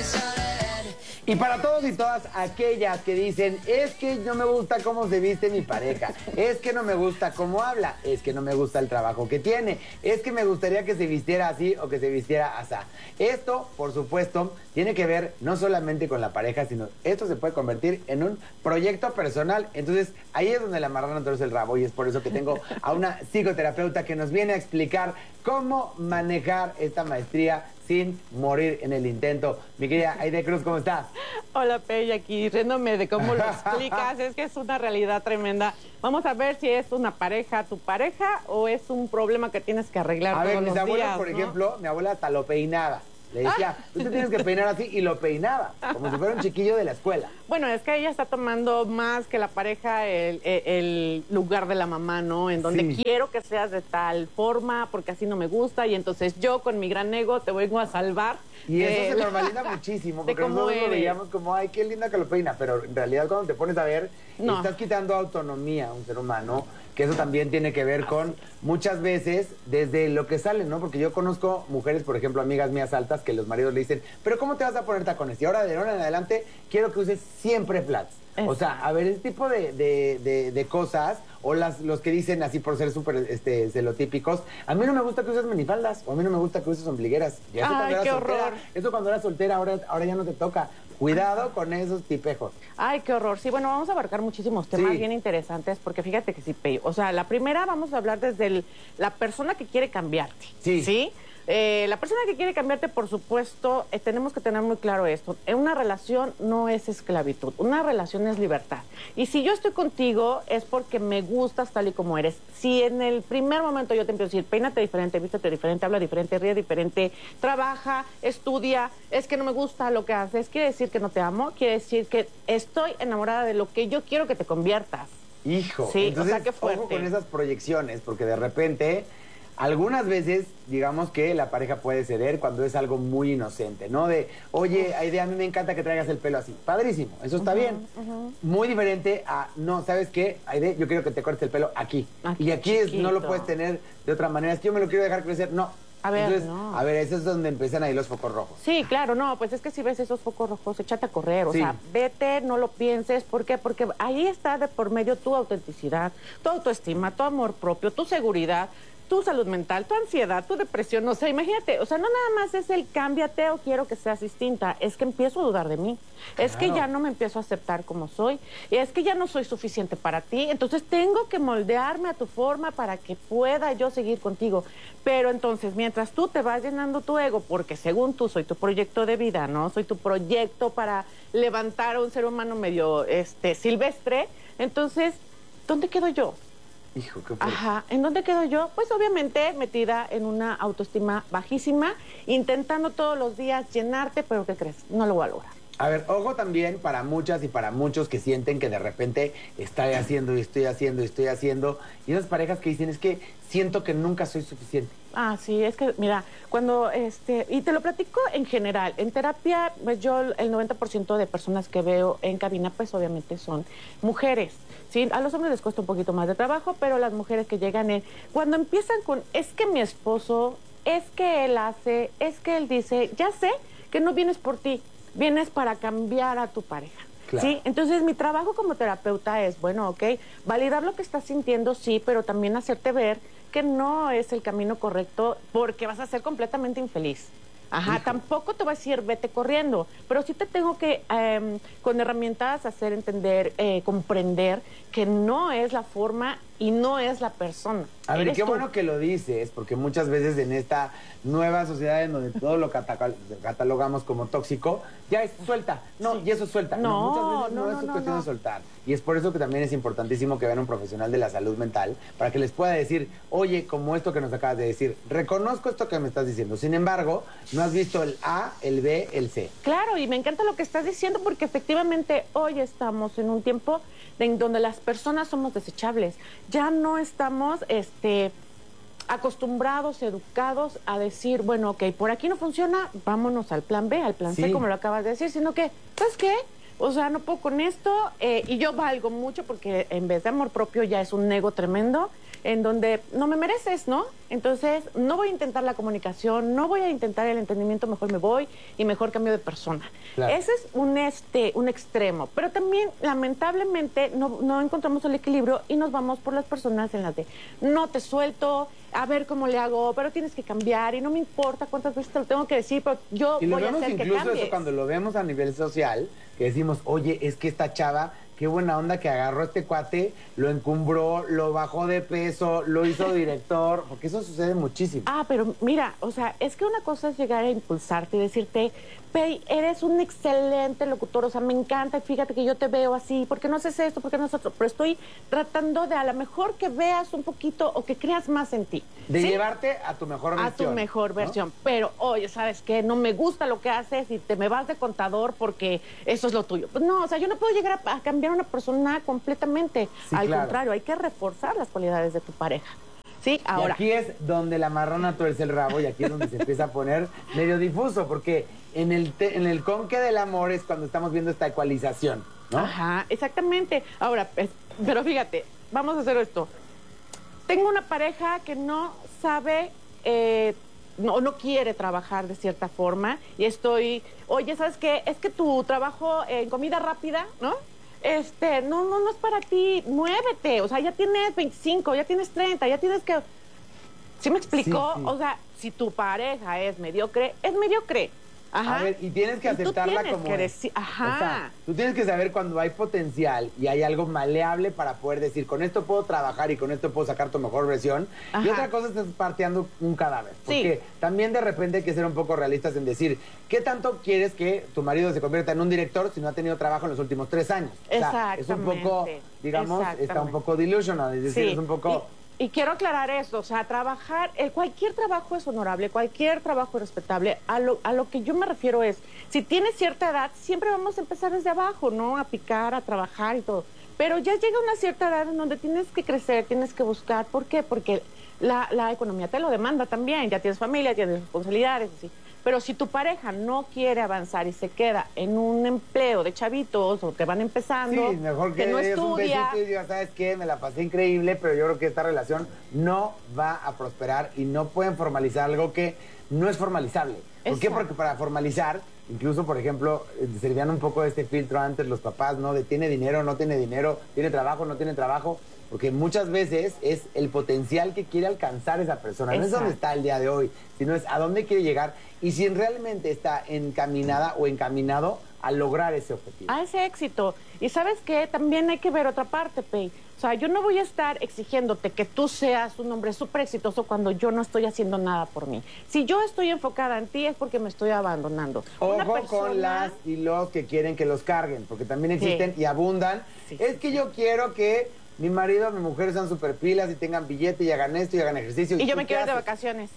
Y para todos y todas aquellas que dicen, es que no me gusta cómo se viste mi pareja, es que no me gusta cómo habla, es que no me gusta el trabajo que tiene, es que me gustaría que se vistiera así o que se vistiera asá. Esto, por supuesto, tiene que ver no solamente con la pareja, sino esto se puede convertir en un proyecto personal. Entonces, ahí es donde la marrana torce el rabo y es por eso que tengo a una psicoterapeuta que nos viene a explicar cómo manejar esta maestría sin morir en el intento. Mi querida Aide Cruz, ¿cómo estás? Hola, Pei, aquí riéndome de cómo lo explicas. Es que es una realidad tremenda. Vamos a ver si es una pareja, tu pareja, o es un problema que tienes que arreglar todos los días. A ver, mis abuelos, por ejemplo, mi abuela hasta lo peinaba. Le decía, tú te tienes que peinar así, y lo peinaba, como si fuera un chiquillo de la escuela. Bueno, es que ella está tomando más que la pareja el lugar de la mamá, ¿no? En donde quiero que seas de tal forma, porque así no me gusta, y entonces yo con mi gran ego te vengo a salvar. Y eso se normaliza muchísimo, porque nosotros lo veíamos como, ay, qué linda que lo peina, pero en realidad cuando te pones a ver, estás quitando autonomía a un ser humano, que eso también tiene que ver con muchas veces desde lo que sale, ¿no? Porque yo conozco mujeres, por ejemplo, amigas mías altas, que los maridos le dicen, pero ¿cómo te vas a poner tacones? Y ahora de ahora en adelante quiero que uses siempre flats. O sea, a ver, ese tipo de cosas, o los que dicen así por ser súper celotípicos, a mí no me gusta que uses minifaldas, o a mí no me gusta que uses ombligueras. Y eso Ay, qué horror. Eso cuando eras soltera, ahora ya no te toca. Cuidado con esos tipejos. Ay, qué horror. Sí, bueno, vamos a abarcar muchísimos temas bien interesantes, porque fíjate que sí, Pei. O sea, la primera vamos a hablar desde la persona que quiere cambiarte. ¿Sí? La persona que quiere cambiarte, por supuesto, tenemos que tener muy claro esto. Una relación no es esclavitud, una relación es libertad. Y si yo estoy contigo es porque me gustas tal y como eres. Si en el primer momento yo te empiezo a decir, peínate diferente, vístete diferente, habla diferente, ríe diferente, trabaja, estudia, es que no me gusta lo que haces, quiere decir que no te amo, quiere decir que estoy enamorada de lo que yo quiero que te conviertas. Hijo, sí, entonces, o sea, qué fuerte. ojo con esas proyecciones, porque de repente... Algunas veces, digamos que la pareja puede ceder cuando es algo muy inocente, ¿no? De, oye, Aide, a mí me encanta que traigas el pelo así. Padrísimo, eso está bien. Muy diferente a, no, ¿sabes qué? Aide, yo quiero que te cortes el pelo aquí. Y aquí no lo puedes tener de otra manera. Es que yo me lo quiero dejar crecer. No. A ver, entonces, a ver, eso es donde empiezan ahí los focos rojos. Sí, claro, no, pues es que si ves esos focos rojos, échate a correr, o sea, vete, no lo pienses, ¿por qué? Porque ahí está de por medio tu autenticidad, tu autoestima, tu amor propio, tu seguridad, tu salud mental, tu ansiedad, tu depresión, o sea, imagínate, o sea, no nada más es el cámbiate o quiero que seas distinta, es que empiezo a dudar de mí, es que ya no me empiezo a aceptar como soy, y es que ya no soy suficiente para ti, entonces tengo que moldearme a tu forma para que pueda yo seguir contigo, pero entonces mientras tú te vas llenando tu ego, porque según tú soy tu proyecto de vida, ¿no? Soy tu proyecto para levantar a un ser humano medio silvestre, entonces, ¿dónde quedo yo? Hijo, qué fuerte. Ajá, ¿en dónde quedo yo? Pues obviamente metida en una autoestima bajísima, intentando todos los días llenarte, pero ¿qué crees? No lo voy a lograr. A ver, ojo también para muchas y para muchos que sienten que de repente estoy haciendo y estoy haciendo y estoy haciendo. Y esas parejas que dicen, es que siento que nunca soy suficiente. Ah, sí, es que, mira, cuando, y te lo platico en general, en terapia, pues yo el 90% de personas que veo en cabina, pues obviamente son mujeres. Sí, a los hombres les cuesta un poquito más de trabajo, pero las mujeres que llegan cuando empiezan con, es que mi esposo, es que él hace, es que él dice, ya sé que no vienes por ti, vienes para cambiar a tu pareja. Claro. ¿Sí? Entonces, mi trabajo como terapeuta es, bueno, ok, validar lo que estás sintiendo, sí, pero también hacerte ver que no es el camino correcto porque vas a ser completamente infeliz. Ajá, tampoco te voy a decir vete corriendo, pero sí te tengo que, con herramientas, hacer entender, comprender que no es la forma y no es la persona. A ver, qué bueno que lo dices, porque muchas veces en esta nueva sociedad en donde todo lo catalogamos como tóxico, ya es suelta, y eso es suelta. Muchas veces no es cuestión de soltar. Y es por eso que también es importantísimo que vean un profesional de la salud mental para que les pueda decir, oye, como esto que nos acabas de decir, reconozco esto que me estás diciendo, sin embargo, no has visto el A, el B, el C. Claro, y me encanta lo que estás diciendo porque efectivamente hoy estamos en un tiempo en donde las personas somos desechables. Ya no estamos acostumbrados, educados a decir, bueno, ok, por aquí no funciona, vámonos al plan B, al plan C, como lo acabas de decir, sino que, ¿sabes qué? O sea, no puedo con esto y yo valgo mucho porque en vez de amor propio ya es un ego tremendo en donde no me mereces, ¿no? Entonces, no voy a intentar la comunicación, no voy a intentar el entendimiento, mejor me voy y mejor cambio de persona. Claro. Ese es un extremo, pero también, lamentablemente, no encontramos el equilibrio y nos vamos por las personas en las de no te suelto, a ver cómo le hago, pero tienes que cambiar y no me importa cuántas veces te lo tengo que decir, pero yo voy a hacer que incluso cambies. eso cuando lo vemos a nivel social, que decimos, oye, es que esta chava, qué buena onda que agarró a este cuate, lo encumbró, lo bajó de peso, lo hizo director, porque eso sucede muchísimo. Ah, pero mira, o sea, es que una cosa es llegar a impulsarte y decirte, Pei, eres un excelente locutor, o sea, me encanta, fíjate que yo te veo así, ¿por qué no haces esto? ¿Por qué no haces otro? Pero estoy tratando de a lo mejor que veas un poquito o que creas más en ti. De ¿sí? llevarte a tu mejor versión. A tu mejor versión. ¿No? Pero, oye, ¿sabes qué? No me gusta lo que haces y te me vas de contador porque eso es lo tuyo. Pues no, o sea, yo no puedo llegar a cambiar a una persona completamente. Sí, al claro. contrario, hay que reforzar las cualidades de tu pareja. Sí, ahora. Y aquí es donde la marrana tuerce el rabo y aquí es donde se empieza a poner medio difuso, porque en el conque del amor es cuando estamos viendo esta ecualización, ¿no? Ajá, exactamente. Ahora, pero fíjate, vamos a hacer esto. Tengo una pareja que no sabe, no quiere trabajar de cierta forma y oye, ¿sabes qué? Es que tu trabajo en comida rápida, ¿no? No es para ti, muévete, o sea, ya tienes 25, ya tienes 30, ya tienes que... ¿Sí me explicó? Sí. O sea, si tu pareja es mediocre, es mediocre. Ajá. A ver, y tienes que aceptarla como es. Ajá. O sea, tú tienes que saber cuando hay potencial y hay algo maleable para poder decir, con esto puedo trabajar y con esto puedo sacar tu mejor versión. Ajá. Y otra cosa es estás parteando un cadáver. Porque también de repente hay que ser un poco realistas en decir, ¿qué tanto quieres que tu marido se convierta en un director si no ha tenido trabajo en los últimos 3 años? O sea, es un poco, digamos, está un poco delusional, es decir, es un poco... Y quiero aclarar esto, o sea, trabajar, cualquier trabajo es honorable, cualquier trabajo es respetable. A lo que yo me refiero es, si tienes cierta edad, siempre vamos a empezar desde abajo, ¿no? A picar, a trabajar y todo. Pero ya llega una cierta edad en donde tienes que crecer, tienes que buscar. ¿Por qué? Porque la economía te lo demanda también. Ya tienes familia, tienes responsabilidades, así. Pero si tu pareja no quiere avanzar y se queda en un empleo de chavitos o que van empezando, sí, mejor que no des un estudia... besito y digas, ¿sabes qué? Me la pasé increíble, pero yo creo que esta relación no va a prosperar y no pueden formalizar algo que no es formalizable. ¿Por qué? Porque para formalizar, incluso, por ejemplo, servían un poco de este filtro antes los papás, ¿no? De tiene dinero, no tiene dinero, tiene trabajo, no tiene trabajo. Porque muchas veces es el potencial que quiere alcanzar esa persona. No es donde está el día de hoy, sino es a dónde quiere llegar y si realmente está encaminada o encaminado a lograr ese objetivo. A ese éxito. Y ¿sabes qué? También hay que ver otra parte, Pei. O sea, yo no voy a estar exigiéndote que tú seas un hombre súper exitoso cuando yo no estoy haciendo nada por mí. Si yo estoy enfocada en ti es porque me estoy abandonando. Ojo con las y los que quieren que los carguen, porque también existen y abundan. Es que yo quiero que mi marido, mi mujer sean super pilas y tengan billete y hagan esto y hagan ejercicio. Y yo me quiero ir de vacaciones.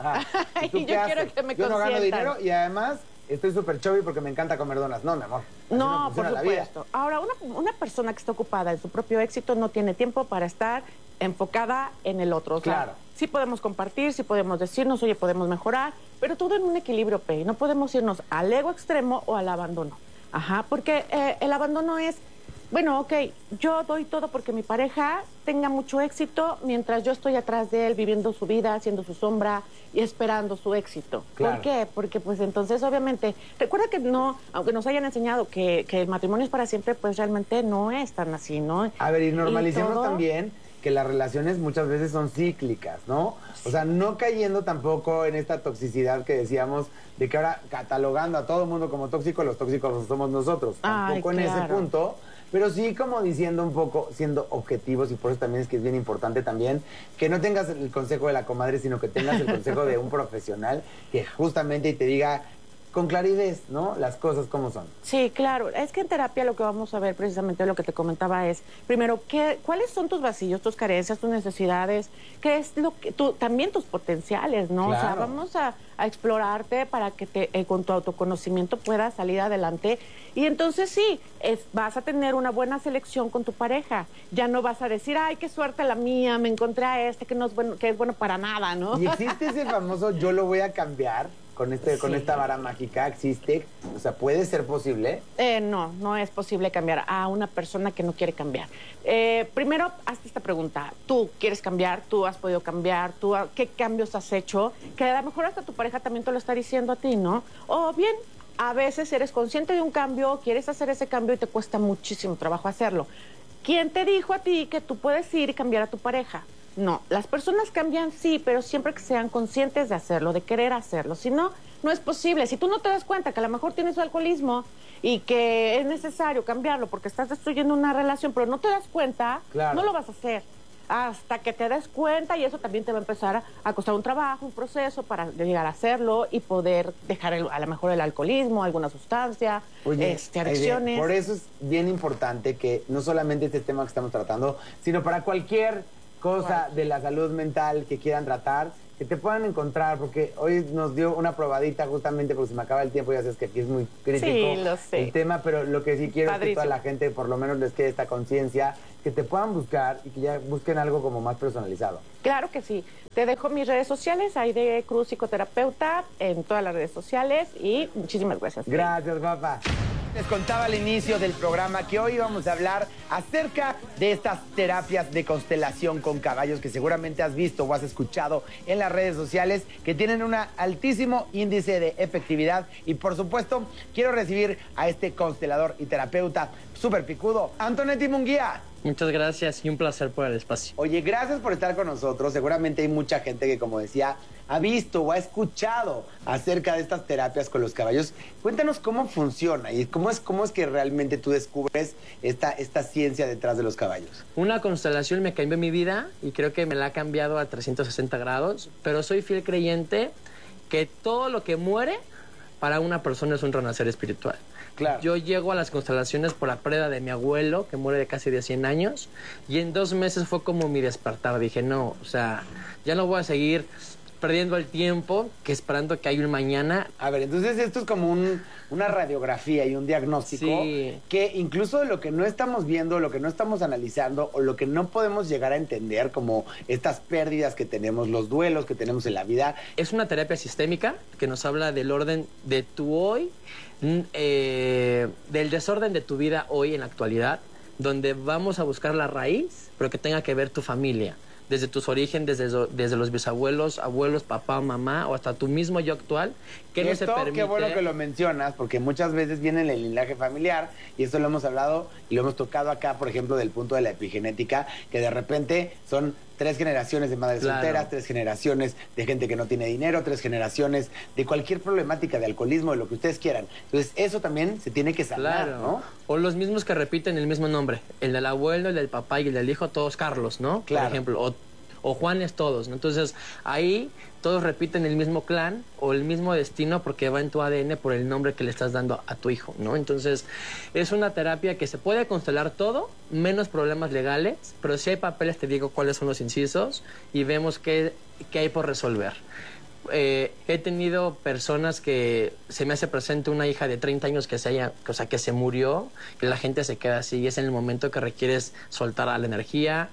Y yo quiero que me consientan. Yo no gano dinero y además estoy súper chubby porque me encanta comer donas. No, mi amor. No, por supuesto. Ahora, una persona que está ocupada en su propio éxito no tiene tiempo para estar enfocada en el otro. O sea, claro. Sí podemos compartir, sí podemos decirnos, oye, podemos mejorar, pero todo en un equilibrio, Pei. No podemos irnos al ego extremo o al abandono. Ajá, porque el abandono es... Bueno, ok, yo doy todo porque mi pareja tenga mucho éxito mientras yo estoy atrás de él viviendo su vida, haciendo su sombra y esperando su éxito. Claro. ¿Por qué? Porque pues entonces obviamente, recuerda que no, aunque nos hayan enseñado que el matrimonio es para siempre, pues realmente no es tan así, ¿no? A ver, y normalicemos también que las relaciones muchas veces son cíclicas, ¿no? O sea, no cayendo tampoco en esta toxicidad que decíamos de que ahora catalogando a todo el mundo como tóxico, los tóxicos somos nosotros. Tampoco en ese punto. Pero sí como diciendo un poco, siendo objetivos, y por eso también es que es bien importante también, que no tengas el consejo de la comadre, sino que tengas el consejo de un profesional que justamente te diga con claridad, ¿no? Las cosas como son. Sí, claro. Es que en terapia lo que vamos a ver precisamente lo que te comentaba es, primero, ¿cuáles son tus vacíos, tus carencias, tus necesidades? ¿Qué es lo que también tus potenciales, ¿no? Claro. O sea, vamos a explorarte para que con tu autoconocimiento puedas salir adelante. Y entonces sí, vas a tener una buena selección con tu pareja. Ya no vas a decir, ay, qué suerte la mía, me encontré a este que no es bueno, que es bueno para nada, ¿no? Y existe ese famoso yo lo voy a cambiar. con esta vara mágica existe, o sea, ¿puede ser posible? No es posible cambiar a una persona que no quiere cambiar. Primero, hazte esta pregunta. ¿Tú quieres cambiar? ¿Tú has podido cambiar? ¿Qué cambios has hecho? Que a lo mejor hasta tu pareja también te lo está diciendo a ti, ¿no? O bien, a veces eres consciente de un cambio, quieres hacer ese cambio y te cuesta muchísimo trabajo hacerlo. ¿Quién te dijo a ti que tú puedes ir y cambiar a tu pareja? No, las personas cambian sí, pero siempre que sean conscientes de hacerlo, de querer hacerlo. Si no, no es posible. Si tú no te das cuenta que a lo mejor tienes alcoholismo y que es necesario cambiarlo porque estás destruyendo una relación, pero no te das cuenta, claro, no lo vas a hacer. Hasta que te des cuenta y eso también te va a empezar a costar un trabajo, un proceso para llegar a hacerlo y poder dejar a lo mejor el alcoholismo, alguna sustancia, Oye, adicciones. Por eso es bien importante que no solamente este tema que estamos tratando, sino para cualquier cosa de la salud mental que quieran tratar, que te puedan encontrar, porque hoy nos dio una probadita justamente porque se me acaba el tiempo, ya sabes que aquí es muy crítico el tema, pero lo que sí quiero es que toda la gente por lo menos les quede esta conciencia, que te puedan buscar y que ya busquen algo como más personalizado. Claro que sí. Te dejo mis redes sociales, Aide Cruz Psicoterapeuta, en todas las redes sociales y muchísimas gracias. Gracias, papá. Les contaba al inicio del programa que hoy vamos a hablar acerca de estas terapias de constelación con caballos que seguramente has visto o has escuchado en las redes sociales, que tienen un altísimo índice de efectividad. Y por supuesto, quiero recibir a este constelador y terapeuta súper picudo, Antonetti Munguía. Muchas gracias y un placer por el espacio. Oye, gracias por estar con nosotros. Seguramente hay mucha gente que, como decía, ha visto o ha escuchado acerca de estas terapias con los caballos. Cuéntanos cómo funciona y cómo es que realmente tú descubres esta ciencia detrás de los caballos. Una constelación me cambió mi vida y creo que me la ha cambiado a 360 grados, pero soy fiel creyente que todo lo que muere para una persona es un renacer espiritual. Claro. Yo llego a las constelaciones por la pérdida de mi abuelo, que muere de casi de 100 años, y en 2 meses fue como mi despertar. Dije, no, o sea, ya no voy a seguir perdiendo el tiempo que esperando que haya un mañana. A ver, entonces esto es como una radiografía y un diagnóstico que incluso de lo que no estamos viendo, lo que no estamos analizando o lo que no podemos llegar a entender, como estas pérdidas que tenemos, los duelos que tenemos en la vida. Es una terapia sistémica que nos habla del orden de tu hoy, del desorden de tu vida hoy en la actualidad, donde vamos a buscar la raíz, pero que tenga que ver tu familia. Desde tus orígenes, desde los bisabuelos, abuelos, papá, mamá, o hasta tu mismo yo actual, que no se permite. Qué bueno que lo mencionas, porque muchas veces viene en el linaje familiar, y esto lo hemos hablado y lo hemos tocado acá, por ejemplo, del punto de la epigenética, que de repente son 3 generaciones de madres solteras, 3 generaciones de gente que no tiene dinero, 3 generaciones de cualquier problemática de alcoholismo, de lo que ustedes quieran. Entonces, eso también se tiene que sanar, ¿no? O los mismos que repiten el mismo nombre. El del abuelo, el del papá y el del hijo, todos Carlos, ¿no? Claro. Por ejemplo, o Juanes todos, ¿no? Entonces, ahí todos repiten el mismo clan o el mismo destino porque va en tu ADN por el nombre que le estás dando a tu hijo, ¿no? Entonces, es una terapia que se puede constelar todo, menos problemas legales, pero si hay papeles te digo cuáles son los incisos y vemos qué hay por resolver. He tenido personas que se me hace presente una hija de 30 años que se murió, que la gente se queda así y es en el momento que requieres soltar a la energía.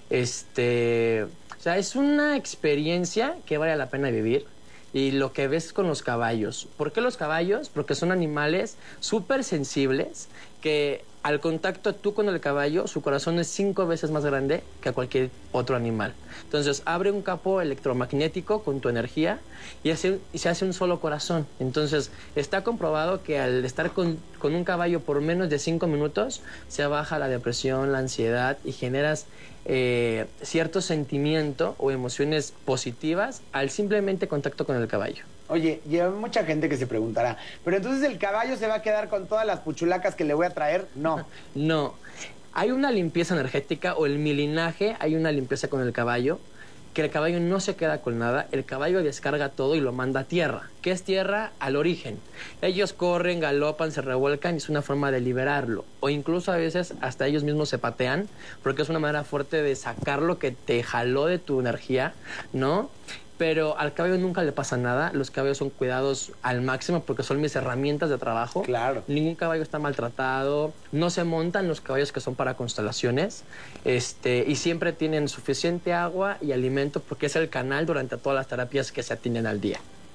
O sea, es una experiencia que vale la pena vivir. Y lo que ves con los caballos. ¿Por qué los caballos? Porque son animales súper sensibles que al contacto tú con el caballo, su corazón es 5 veces más grande que a cualquier otro animal. Entonces, abre un campo electromagnético con tu energía y se hace un solo corazón. Entonces, está comprobado que al estar con un caballo por menos de 5 minutos, se baja la depresión, la ansiedad y generas cierto sentimiento o emociones positivas al simplemente contacto con el caballo. Oye, y hay mucha gente que se preguntará, ¿pero entonces el caballo se va a quedar con todas las puchulacas que le voy a traer? No. No. Hay una limpieza energética o en mi linaje hay una limpieza con el caballo, que el caballo no se queda con nada, el caballo descarga todo y lo manda a tierra. ¿Qué es tierra? Al origen. Ellos corren, galopan, se revuelcan y es una forma de liberarlo. O incluso a veces hasta ellos mismos se patean porque es una manera fuerte de sacar lo que te jaló de tu energía, ¿no? Pero al caballo nunca le pasa nada. Los caballos son cuidados al máximo porque son mis herramientas de trabajo. Claro. Ningún caballo está maltratado. No se montan los caballos que son para constelaciones. Y siempre tienen suficiente agua y alimento porque es el canal durante todas las terapias que se atienden al día.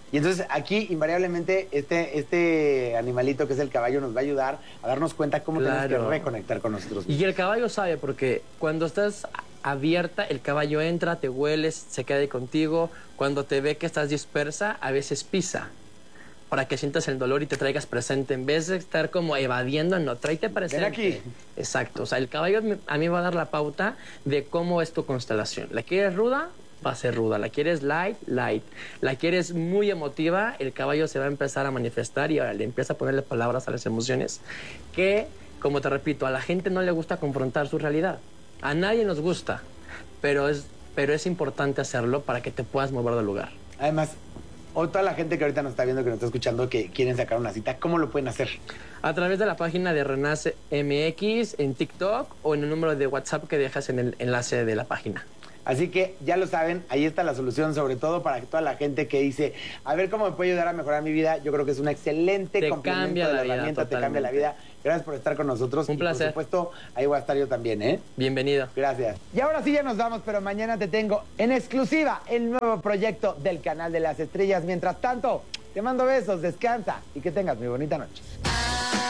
Y entonces aquí invariablemente este animalito que es el caballo nos va a ayudar a darnos cuenta cómo tenemos que reconectar con nosotros mismos. Y el caballo sabe, porque cuando estás abierta, el caballo entra, te hueles, se queda ahí contigo. Cuando te ve que estás dispersa, a veces pisa para que sientas el dolor y te traigas presente. En vez de estar como evadiendo, no, tráete presente. Ven aquí. Exacto. O sea, el caballo a mí va a dar la pauta de cómo es tu constelación. ¿La quieres ruda? Va a ser ruda. ¿La quieres light? Light. ¿La quieres muy emotiva? El caballo se va a empezar a manifestar y ahora le empieza a ponerle palabras a las emociones que, como te repito, a la gente no le gusta confrontar su realidad. A nadie nos gusta, pero es importante hacerlo para que te puedas mover del lugar. Además, o toda la gente que ahorita nos está viendo, que nos está escuchando, que quieren sacar una cita, ¿cómo lo pueden hacer? A través de la página de Renace MX en TikTok o en el número de WhatsApp que dejas en el enlace de la página. Así que ya lo saben, ahí está la solución, sobre todo para toda la gente que dice, a ver cómo me puede ayudar a mejorar mi vida. Yo creo que es un excelente complemento de la herramienta, te cambia la vida. Gracias por estar con nosotros. Un placer. Y por supuesto, ahí voy a estar yo también, ¿eh? Bienvenido. Gracias. Y ahora sí ya nos vamos, pero mañana te tengo en exclusiva el nuevo proyecto del Canal de las Estrellas. Mientras tanto, te mando besos, descansa y que tengas muy bonita noche.